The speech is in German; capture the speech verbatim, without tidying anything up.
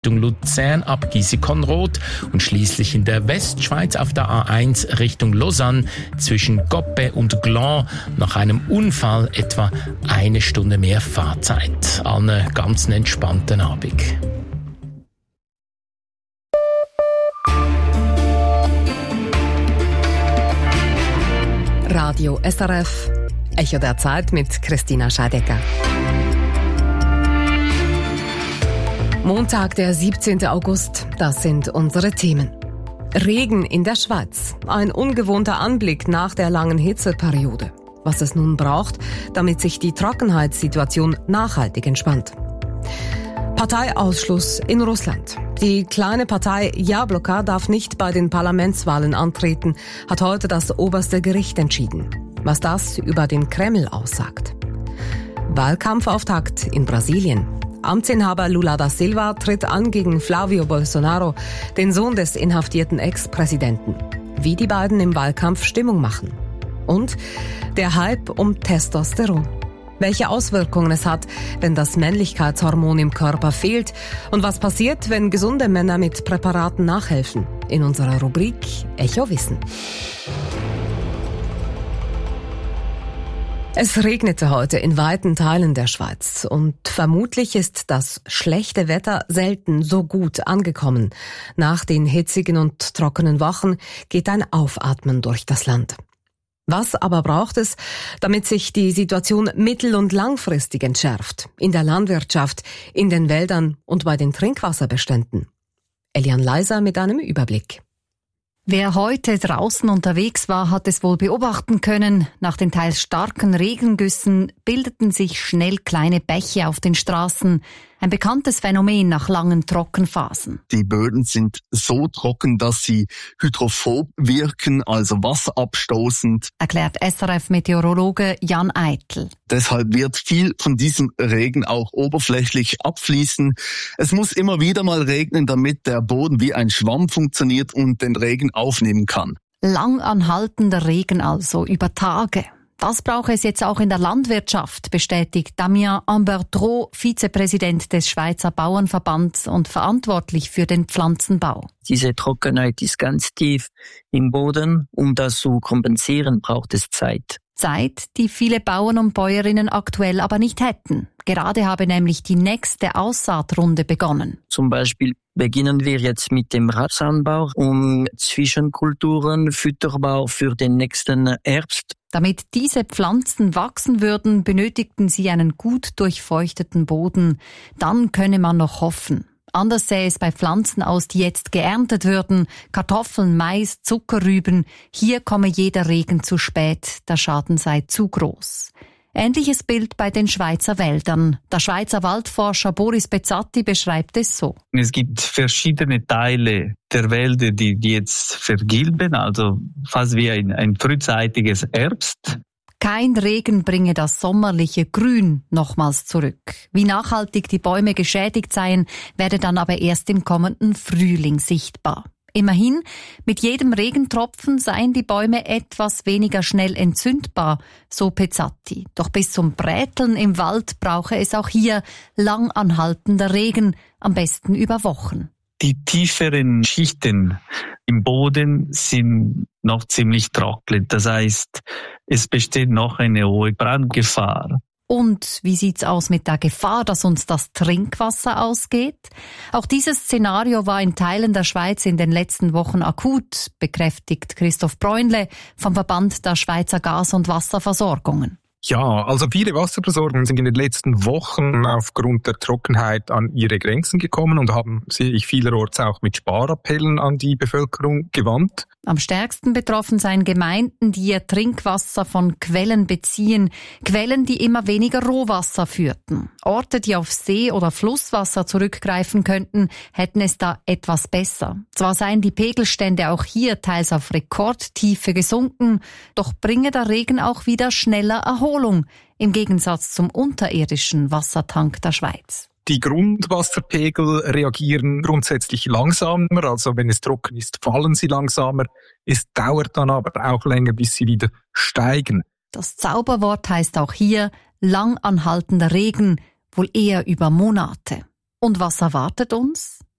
Richtung Luzern ab Gissi-Konrod und schließlich in der Westschweiz auf der A eins Richtung Lausanne zwischen Goppe und Gland nach einem Unfall etwa eine Stunde mehr Fahrzeit. Allen ganz entspannten Abend. Radio S R F, Echo der Zeit mit Christina Scheidecker. Montag, der siebzehnten August, das sind unsere Themen. Regen in der Schweiz, ein ungewohnter Anblick nach der langen Hitzeperiode. Was es nun braucht, damit sich die Trockenheitssituation nachhaltig entspannt. Parteiausschluss in Russland. Die kleine Partei Jabloko darf nicht bei den Parlamentswahlen antreten, hat heute das oberste Gericht entschieden. Was das über den Kreml aussagt. Wahlkampfauftakt in Brasilien. Amtsinhaber Lula da Silva tritt an gegen Flavio Bolsonaro, den Sohn des inhaftierten Ex-Präsidenten. Wie die beiden im Wahlkampf Stimmung machen. Und der Hype um Testosteron. Welche Auswirkungen es hat, wenn das Männlichkeitshormon im Körper fehlt und was passiert, wenn gesunde Männer mit Präparaten nachhelfen. In unserer Rubrik Echo Wissen. Es regnete heute in weiten Teilen der Schweiz und vermutlich ist das schlechte Wetter selten so gut angekommen. Nach den hitzigen und trockenen Wochen geht ein Aufatmen durch das Land. Was aber braucht es, damit sich die Situation mittel- und langfristig entschärft? In der Landwirtschaft, in den Wäldern und bei den Trinkwasserbeständen? Elian Leiser mit einem Überblick. Wer heute draußen unterwegs war, hat es wohl beobachten können. Nach den teils starken Regengüssen bildeten sich schnell kleine Bäche auf den Straßen. Ein bekanntes Phänomen nach langen Trockenphasen. Die Böden sind so trocken, dass sie hydrophob wirken, also wasserabstoßend, erklärt S R F-Meteorologe Jan Eitel. Deshalb wird viel von diesem Regen auch oberflächlich abfließen. Es muss immer wieder mal regnen, damit der Boden wie ein Schwamm funktioniert und den Regen aufnehmen kann. Langanhaltender Regen also über Tage. Das brauche es jetzt auch in der Landwirtschaft, bestätigt Damien Ambertrot, Vizepräsident des Schweizer Bauernverbands und verantwortlich für den Pflanzenbau. Diese Trockenheit ist ganz tief im Boden. Um das zu kompensieren, braucht es Zeit. Zeit, die viele Bauern und Bäuerinnen aktuell aber nicht hätten. Gerade habe nämlich die nächste Aussaatrunde begonnen. Zum Beispiel beginnen wir jetzt mit dem Rapsanbau, um Zwischenkulturen, Fütterbau für den nächsten Herbst. Damit diese Pflanzen wachsen würden, benötigten sie einen gut durchfeuchteten Boden. Dann könne man noch hoffen. Anders sähe es bei Pflanzen aus, die jetzt geerntet würden. Kartoffeln, Mais, Zuckerrüben. Hier komme jeder Regen zu spät. Der Schaden sei zu groß. Ähnliches Bild bei den Schweizer Wäldern. Der Schweizer Waldforscher Boris Bezzatti beschreibt es so. Es gibt verschiedene Teile der Wälder, die jetzt vergilben, also fast wie ein, ein frühzeitiges Herbst. Kein Regen bringe das sommerliche Grün nochmals zurück. Wie nachhaltig die Bäume geschädigt seien, werde dann aber erst im kommenden Frühling sichtbar. Immerhin, mit jedem Regentropfen seien die Bäume etwas weniger schnell entzündbar, so Pezzatti. Doch bis zum Bräteln im Wald brauche es auch hier lang anhaltender Regen, am besten über Wochen. Die tieferen Schichten im Boden sind noch ziemlich trocken. Das heißt, es besteht noch eine hohe Brandgefahr. Und wie sieht's aus mit der Gefahr, dass uns das Trinkwasser ausgeht? Auch dieses Szenario war in Teilen der Schweiz in den letzten Wochen akut, bekräftigt Christoph Bräunle vom Verband der Schweizer Gas- und Wasserversorgungen. Ja, also viele Wasserversorgungen sind in den letzten Wochen aufgrund der Trockenheit an ihre Grenzen gekommen und haben sich vielerorts auch mit Sparappellen an die Bevölkerung gewandt. Am stärksten betroffen seien Gemeinden, die ihr Trinkwasser von Quellen beziehen, Quellen, die immer weniger Rohwasser führten. Orte, die auf See- oder Flusswasser zurückgreifen könnten, hätten es da etwas besser. Zwar seien die Pegelstände auch hier teils auf Rekordtiefe gesunken, doch bringe der Regen auch wieder schneller Erholung, im Gegensatz zum unterirdischen Wassertank der Schweiz. Die Grundwasserpegel reagieren grundsätzlich langsamer, also wenn es trocken ist, fallen sie langsamer. Es dauert dann aber auch länger, bis sie wieder steigen. Das Zauberwort heißt auch hier lang anhaltender Regen, wohl eher über Monate. Und was erwartet uns?